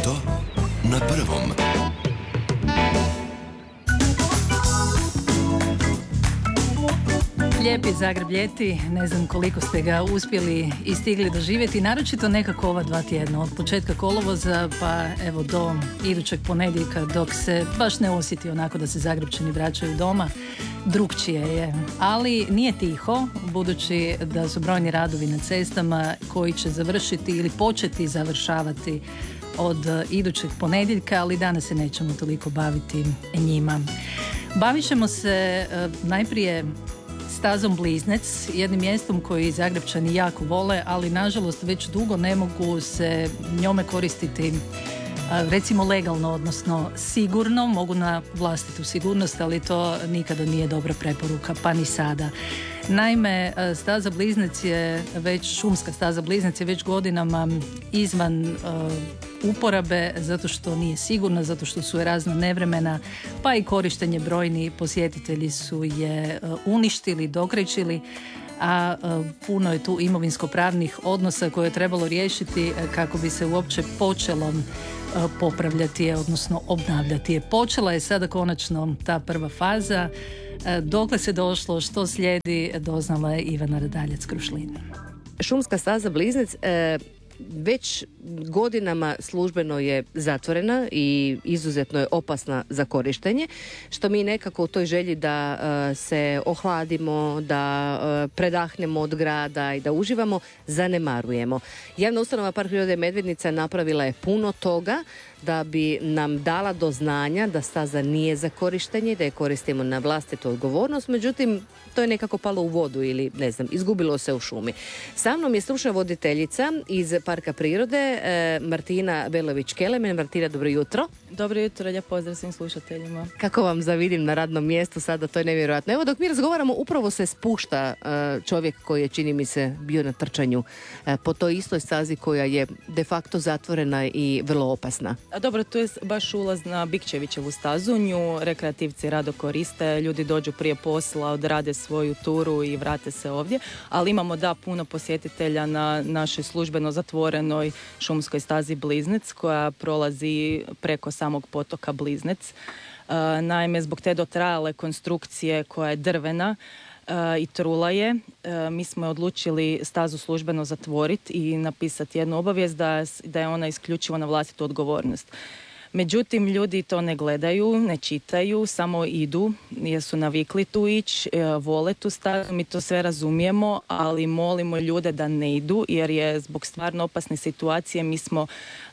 Ljeto na prvom. Lijep je Zagreb ljeti, ne znam koliko ste ga uspjeli i stigli doživjeti, naročito nekako ova 2 tjedna, od početka kolovoza pa evo do idućeg ponedjeljka, dok se baš ne osjeti onako da se Zagrepčani vraćaju doma. Drukčije je, ali nije tiho, budući da su brojni radovi na cestama koji će završiti ili početi završavati od idućeg ponedjeljka, ali danas se nećemo toliko baviti njima. Bavit ćemo se najprije stazom Bliznec, jednim mjestom koji Zagrepčani jako vole, ali nažalost već dugo ne mogu se njome koristiti recimo legalno, odnosno sigurno, mogu na vlastitu sigurnost, ali to nikada nije dobra preporuka, pa ni sada. Naime, staza Bliznec je već, šumska staza Bliznec je već godinama izvan uporabe zato što nije sigurna, zato što su je razna nevremena, pa i korištenje brojni posjetitelji su je uništili, dokrećili, a puno je tu imovinsko-pravnih odnosa koje je trebalo riješiti kako bi se uopće počelo popravljati je, odnosno obnavljati je. Počela je sada konačno ta prva faza. Dokle se došlo, što slijedi, doznala je Ivana Radaljac-Krušlin. Šumska staza Bliznec već godinama službeno je zatvorena i izuzetno je opasna za korištenje, što mi nekako u toj želji da se ohladimo, da predahnemo od grada i da uživamo, zanemarujemo. Javna ustanova Park prirode Medvednica napravila je puno toga da bi nam dala do znanja da staza nije za korištenje, da je koristimo na vlastitu odgovornost, međutim to je nekako palo u vodu ili ne znam, izgubilo se u šumi. Sa mnom je stručna voditeljica iz Parka prirode Martina Belović-Kelemen. Martina, dobro jutro. Dobro jutro, lijep pozdrav svim slušateljima. Kako vam zavidim na radnom mjestu sada, to je nevjerojatno. Evo dok mi razgovaramo, upravo se spušta čovjek koji je, čini mi se, bio na trčanju po toj istoj stazi koja je de facto zatvorena i vrlo opasna. A dobro, tu je baš ulaz na Bikčevićevu stazu, nju rekreativci rado koriste, ljudi dođu prije posla, odrade svoju turu i vrate se ovdje, ali imamo puno posjetitelja na našoj službeno zatvorenoj šumskoj stazi Bliznec koja prolazi preko samog potoka Bliznec. Naime, zbog te dotrajale konstrukcije koja je drvena i trula je, mi smo odlučili stazu službeno zatvoriti i napisati jednu obavijest da je ona isključivo na vlastitu odgovornost. Međutim, ljudi to ne gledaju, ne čitaju, samo idu jer su navikli tu ići, vole tu stazu, mi to sve razumijemo, ali molimo ljude da ne idu jer je zbog stvarno opasne situacije. Mi smo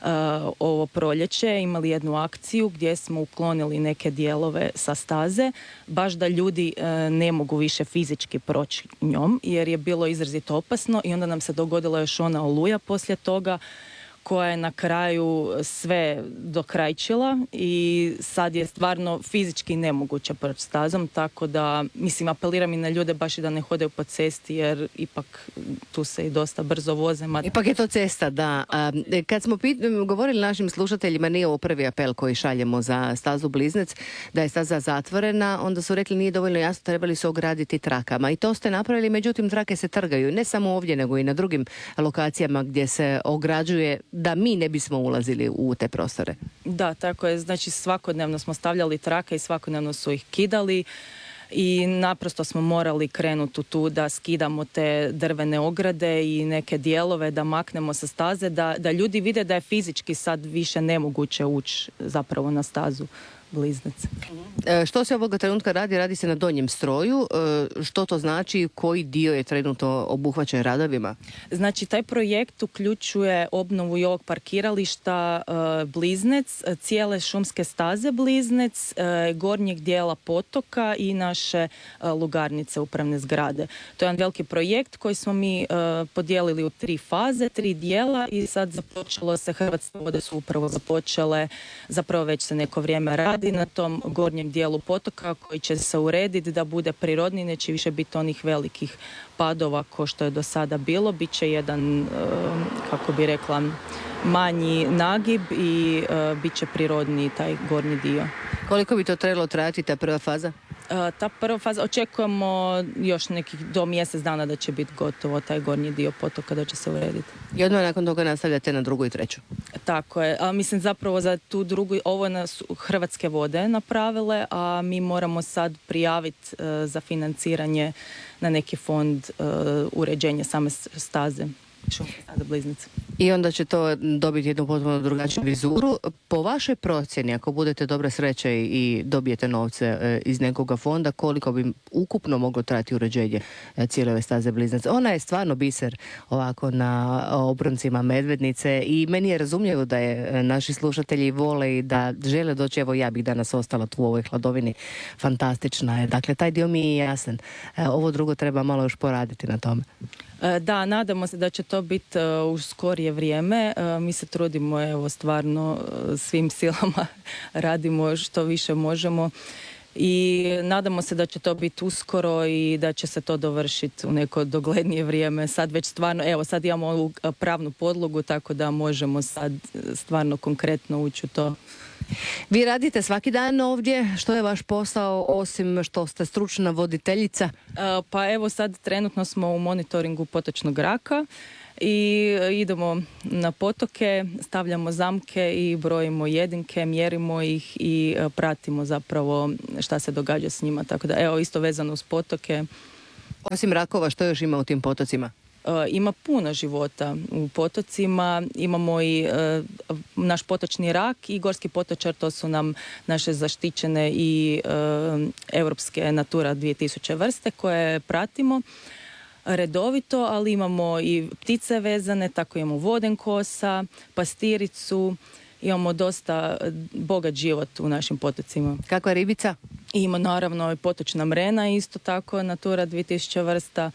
ovo proljeće imali jednu akciju gdje smo uklonili neke dijelove sa staze, baš da ljudi ne mogu više fizički proći njom jer je bilo izrazito opasno i onda nam se dogodila još ona oluja poslije toga koja je na kraju sve dokrajčila i sad je stvarno fizički nemoguće proći stazom, tako da, mislim, apeliram i na ljude baš i da ne hodaju po cesti jer ipak tu se i dosta brzo voze. Ipak je to cesta, da. Kad smo govorili našim slušateljima, nije ovo prvi apel koji šaljemo za stazu Bliznec, da je staza zatvorena, onda su rekli nije dovoljno jasno, trebali su ograditi trakama i to ste napravili, međutim trake se trgaju, ne samo ovdje nego i na drugim lokacijama gdje se ograđuje da mi ne bismo ulazili u te prostore. Da, tako je. Znači svakodnevno smo stavljali trake i svakodnevno su ih kidali i naprosto smo morali krenuti u tu da skidamo te drvene ograde i neke dijelove, da maknemo sa staze, da ljudi vide da je fizički sad više nemoguće ući zapravo na stazu Bliznec. Što se ovoga trenutka radi? Radi se na donjem stroju. Što to znači? Koji dio je trenutno obuhvaćen radovima? Znači, taj projekt uključuje obnovu i ovog parkirališta Bliznec, cijele šumske staze Bliznec, gornjeg dijela potoka i naše lugarnice, upravne zgrade. To je jedan veliki projekt koji smo mi podijelili u 3 faze, 3 dijela i sad započelo se, Hrvatske vode su upravo započele, zapravo već se neko vrijeme radi na tom gornjem dijelu potoka koji će se urediti da bude prirodni, neće više biti onih velikih padova ko što je do sada bilo, bit će jedan, kako bi rekla, manji nagib i bit će prirodni taj gornji dio. Koliko bi to trebalo trajati, ta prva faza? Ta prva faza, očekujemo još nekih do mjesec dana da će biti gotovo taj gornji dio potoka da će se urediti. I odmah nakon toga nastavljate na drugu i treću. Tako je. Mislim zapravo za tu drugu, ovo su Hrvatske vode napravile, a mi moramo sad prijaviti za financiranje na neki fond uređenja same staze. Staze Bliznice. I onda će to dobiti jednu potpuno drugačiju vizuru. Po vašoj procjeni, ako budete dobre sreće i dobijete novce iz nekoga fonda, koliko bi ukupno moglo trajati uređenje cijele ove staze Bliznice? Ona je stvarno biser ovako na obroncima Medvednice i meni je razumljivo da je naši slušatelji vole i da žele doći. Evo, ja bih danas ostala tu u ovoj hladovini. Fantastična je. Dakle, taj dio mi je jasan. Ovo drugo treba malo još poraditi na tome. Da, nadamo se da će to biti u skorije vrijeme. Mi se trudimo, evo, stvarno svim silama radimo što više možemo i nadamo se da će to biti uskoro i da će se to dovršiti u neko doglednije vrijeme. Sad već stvarno, evo, sad imamo ovu pravnu podlogu, tako da možemo sad stvarno konkretno ući u to. Vi radite svaki dan ovdje. Što je vaš posao osim što ste stručna voditeljica? Pa evo sad trenutno smo u monitoringu potočnog raka i idemo na potoke, stavljamo zamke i brojimo jedinke, mjerimo ih i pratimo zapravo šta se događa s njima. Tako da evo isto vezano uz potoke. Osim rakova, što još ima u tim potocima? Ima puno života u potocima, imamo i naš potočni rak i gorski potočar, to su nam naše zaštićene i europske Natura 2000 vrste koje pratimo redovito, ali imamo i ptice vezane, tako imamo vodenkosa, pastiricu, imamo dosta bogat život u našim potocima. Kakva je ribica? Ima naravno i potočna mrena, isto tako Natura 2000 vrsta.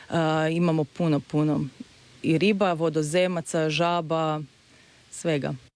Imamo puno i riba, vodozemaca, žaba, svega.